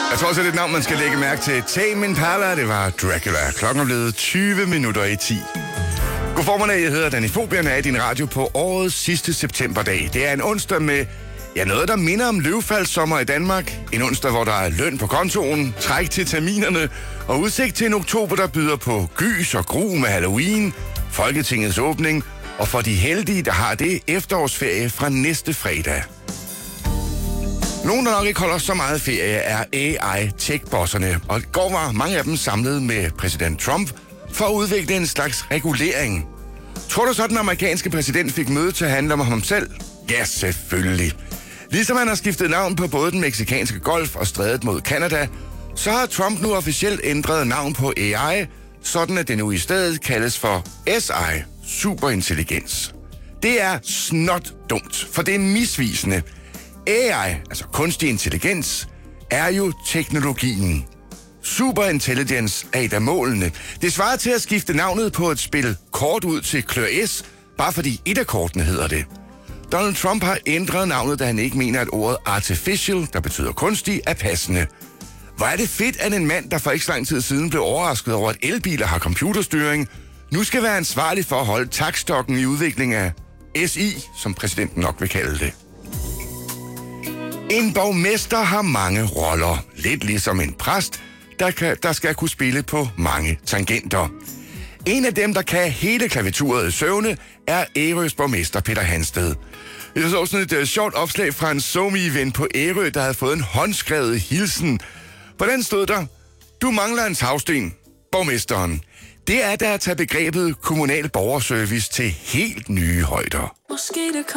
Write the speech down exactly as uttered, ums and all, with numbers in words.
Jeg tror også, det er et navn, man skal lægge mærke til. Tame Impala, det var Dracula. Klokken er blevet tyve minutter i ti. God formiddag, jeg hedder Danny Fobian, er i din radio på årets sidste septemberdag. Det er en onsdag med ja, noget, der minder om løvfaldssommer i Danmark. En onsdag, hvor der er løn på kontoen, træk til terminerne og udsigt til en oktober, der byder på gys og gru med Halloween, Folketingets åbning og for de heldige, der har det, efterårsferie fra næste fredag. Nogen, der nok ikke holder så meget ferie, er A I-tech-bosserne, og i går var mange af dem samlet med præsident Trump for at udvikle en slags regulering. Tror du så, at den amerikanske præsident fik møde til at handle om ham selv? Ja, selvfølgelig. Ligesom han har skiftet navn på både den meksikanske golf og strædet mod Canada, så har Trump nu officielt ændret navn på A I, sådan at det nu i stedet kaldes for S I, superintelligens. Det er snot dumt, for det er misvisende. A I, altså kunstig intelligens, er jo teknologien. Superintelligence er et af målene. Det svarer til at skifte navnet på et spil kort ud til Klør S, bare fordi et af kortene hedder det. Donald Trump har ændret navnet, da han ikke mener, at ordet artificial, der betyder kunstig, er passende. Hvor er det fedt, at en mand, der for ikke så lang tid siden blev overrasket over, at elbiler har computerstyring, nu skal være ansvarlig for at holde taktstokken i udvikling af S I, som præsidenten nok vil kalde det. En borgmester har mange roller, lidt ligesom en præst, der, kan, der skal kunne spille på mange tangenter. En af dem, der kan hele klavituret i søvne, er Ærøs borgmester Peter Hansted. Jeg så sådan et uh, sjovt opslag fra en SoMe-ven på Ærø, der havde fået en håndskrevet hilsen. På den stod der: "Du mangler en tagsten, borgmesteren." Det er der at tage begrebet kommunal borgerservice til helt nye højder. Måske det